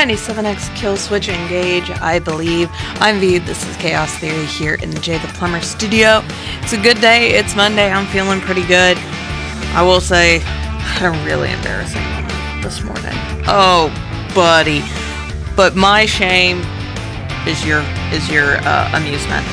97X Kill Switch Engage, I believe. I'm V, this is Chaos Theory here in the Jay the Plumber studio. It's a good day, it's Monday, I'm feeling pretty good. I will say, I had a really embarrassing moment this morning. Oh, buddy. But my shame is your amusement.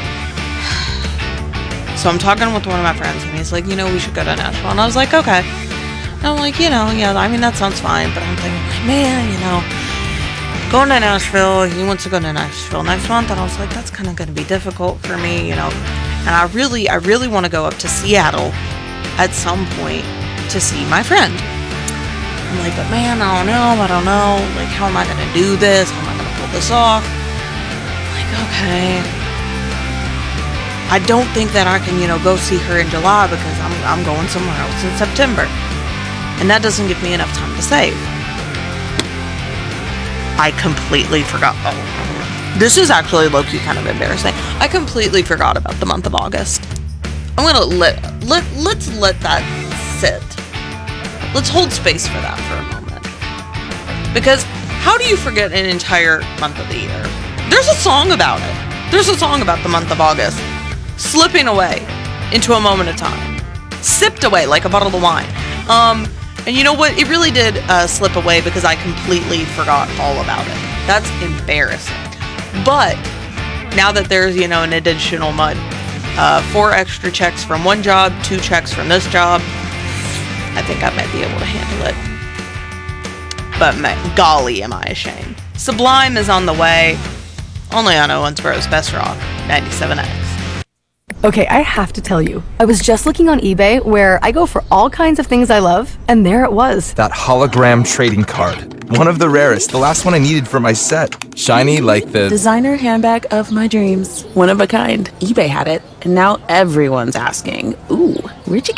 So I'm talking with one of my friends, and he's like, we should go to Nashville. And I was like, okay. And I'm like, yeah, I mean, that sounds fine. But I'm thinking, like, man, going to Nashville, he wants to go to Nashville next month. And I was like, that's kind of going to be difficult for me, And I really want to go up to Seattle at some point to see my friend. I'm like, but man, I don't know. Like, how am I going to do this? How am I going to pull this off? I'm like, okay. I don't think that I can, go see her in July because I'm going somewhere else in September. And that doesn't give me enough time to save. I completely forgot. Oh, this is actually low-key kind of embarrassing. I completely forgot about the month of August. I'm gonna let's let that sit. Let's hold space for that for a moment. Because how do you forget an entire month of the year? There's a song about it. There's a song about the month of August. Slipping away into a moment of time. Sipped away like a bottle of wine. And you know what? It really did slip away because I completely forgot all about it. That's embarrassing. But now that there's, an additional month, 4 extra checks from one job, 2 checks from this job, I think I might be able to handle it. But golly, am I ashamed. Sublime is on the way. Only on Owensboro's Best Rock, 97X. Okay, I have to tell you, I was just looking on eBay where I go for all kinds of things I love, and there it was. That hologram trading card. One of the rarest, the last one I needed for my set. Shiny like the designer handbag of my dreams. One of a kind. eBay had it, and now everyone's asking, ooh, where'd you